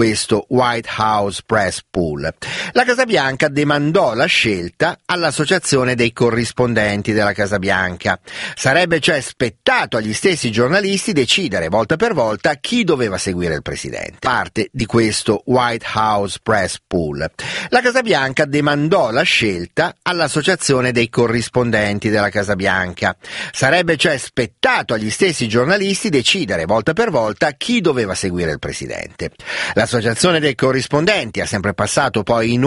questo White House Press Pool. La Casa Bianca demandò la scelta all'Associazione dei corrispondenti della Casa Bianca. Sarebbe cioè spettato agli stessi giornalisti decidere volta per volta chi doveva seguire il presidente. Parte di questo White House Press Pool. La Casa Bianca demandò la scelta all'Associazione dei corrispondenti della Casa Bianca. Sarebbe cioè spettato agli stessi giornalisti decidere volta per volta chi doveva seguire il presidente. L'Associazione dei corrispondenti ha sempre passato poi in